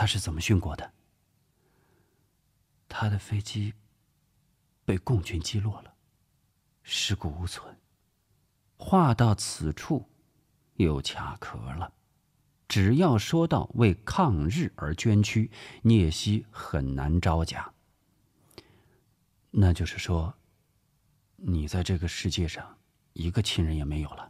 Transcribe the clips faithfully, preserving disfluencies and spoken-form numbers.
他是怎么殉国的？他的飞机被共军击落了，尸骨无存。话到此处，又卡壳了。只要说到为抗日而捐躯，聂西很难招架。那就是说，你在这个世界上一个亲人也没有了。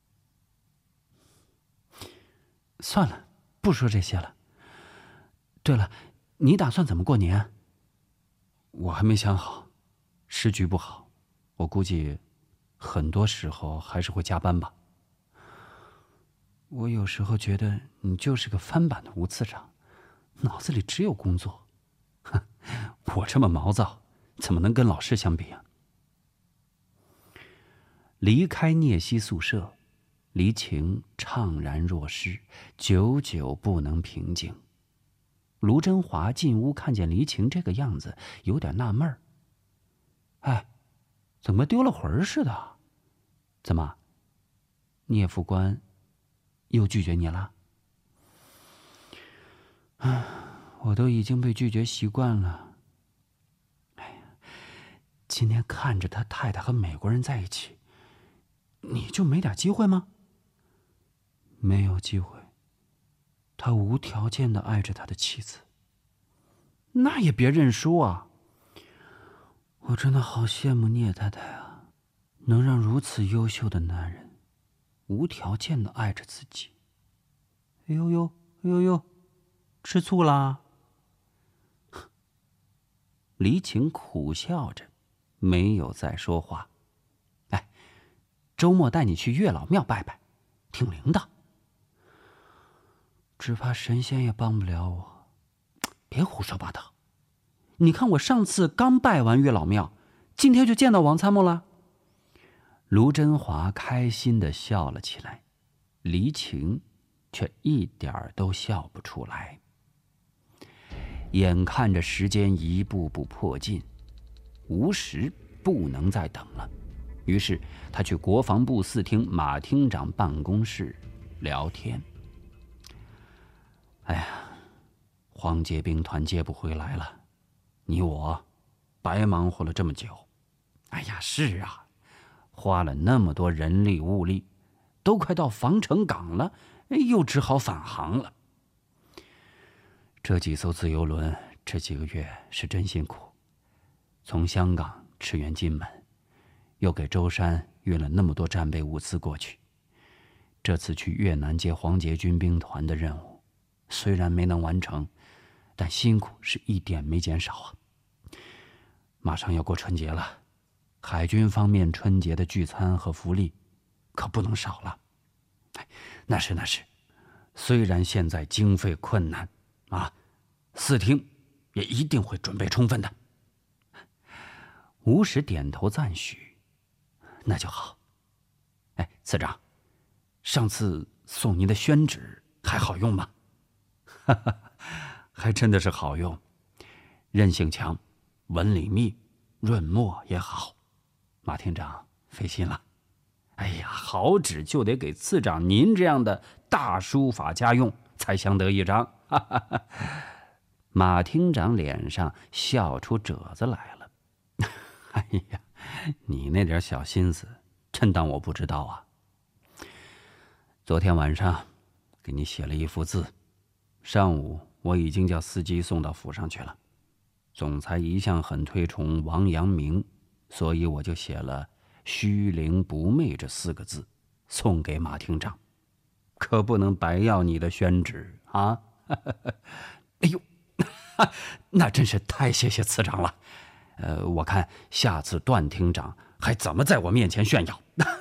算了，不说这些了。对了，你打算怎么过年？我还没想好，时局不好，我估计很多时候还是会加班吧。我有时候觉得你就是个翻版的吴次长，脑子里只有工作。哼，我这么毛躁，怎么能跟老师相比啊？离开聂西宿舍，黎晴怅然若失，久久不能平静。卢真华进屋看见黎晴这个样子，有点纳闷儿。哎，怎么丢了魂似的？怎么，聂副官又拒绝你了？啊，我都已经被拒绝习惯了。哎呀，今天看着他太太和美国人在一起，你就没点机会吗？没有机会。他无条件的爱着他的妻子，那也别认输啊！我真的好羡慕聂太太啊，能让如此优秀的男人无条件的爱着自己。哎呦呦，哎呦呦，吃醋啦？黎晴苦笑着，没有再说话。哎，周末带你去月老庙拜拜，挺灵的。只怕神仙也帮不了我。别胡说八道！你看我上次刚拜完月老庙，今天就见到王参谋了。卢真华开心地笑了起来，黎晴却一点儿都笑不出来。眼看着时间一步步迫近，吴石不能再等了，于是他去国防部四厅马厅长办公室聊天。哎呀，黄捷兵团接不回来了，你我白忙活了这么久。哎呀，是啊，花了那么多人力物力，都快到防城港了，又只好返航了。这几艘自由轮这几个月是真辛苦，从香港驰援金门，又给舟山运了那么多战备物资过去。这次去越南接黄捷军兵团的任务，虽然没能完成，但辛苦是一点没减少啊。马上要过春节了，海军方面春节的聚餐和福利可不能少了。那是那是，虽然现在经费困难啊，四厅也一定会准备充分的。吴石点头赞许，那就好。哎，次长，上次送您的宣纸还好用吗？哈哈，还真的是好用，韧性强，纹理密，润墨也好。马厅长费心了。哎呀，好纸就得给次长您这样的大书法家用，才相得益彰。哈哈哈。马厅长脸上笑出褶子来了。哎呀，你那点小心思，真当我不知道啊？昨天晚上给你写了一幅字，上午我已经叫司机送到府上去了。总裁一向很推崇王阳明，所以我就写了虚灵不昧这四个字送给马厅长，可不能白要你的宣纸啊！哎呦，那真是太谢谢次长了。呃，我看下次段厅长还怎么在我面前炫耀。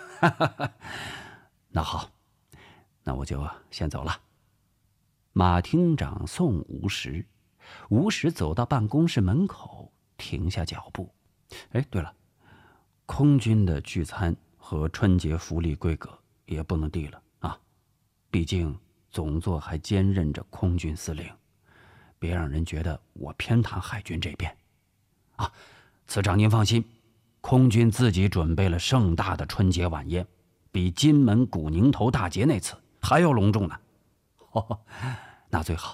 那好，那我就先走了。马厅长送吴石，吴石走到办公室门口，停下脚步。哎，对了，空军的聚餐和春节福利规格也不能低了啊！毕竟总座还兼任着空军司令，别让人觉得我偏袒海军这边。啊，次长您放心，空军自己准备了盛大的春节晚宴，比金门古宁头大捷那次还要隆重呢。哦，那最好，